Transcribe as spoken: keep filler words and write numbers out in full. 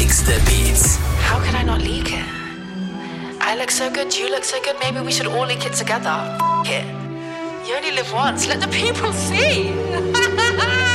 Leaks the beats. How could I not leak it? I look so good, you look so good, maybe we should all leak it together. F it. You only live once, let the people see.